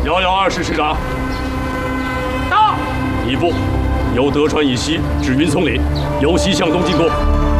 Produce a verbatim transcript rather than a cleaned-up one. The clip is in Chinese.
幺幺二师师长。 到。 一部由德川以西至云松里，由西向东进攻。